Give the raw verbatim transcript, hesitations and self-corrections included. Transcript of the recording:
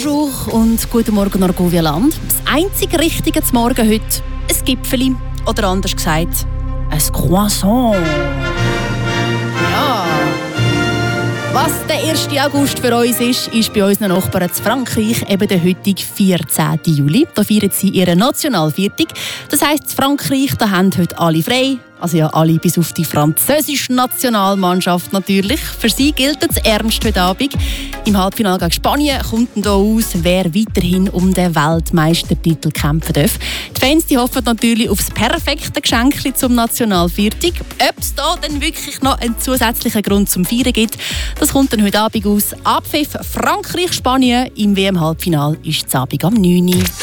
Bonjour und guten Morgen Argovia-Land. Das einzige Richtige zum Morgen heute, ein Gipfeli oder anders gesagt, ein Croissant. Ja. Was der erste August für uns ist, ist bei unseren Nachbarn in Frankreich eben der heutige vierzehnten Juli. Da feiern sie ihren Nationalviertag. Das heisst, in Frankreich da haben heute alle frei. Also ja, alle bis auf die französische Nationalmannschaft natürlich. Für sie gilt es ernst heute Abend. Im Halbfinale gegen Spanien kommt dann aus, wer weiterhin um den Weltmeistertitel kämpfen darf. Die Fans die hoffen natürlich auf das perfekte Geschenk zum Nationalviertag. Ob es da dann wirklich noch einen zusätzlichen Grund zum Feiern gibt, das kommt dann heute Abend aus. Abpfiff Frankreich-Spanien im W M-Halbfinale ist es Abend am neun Uhr.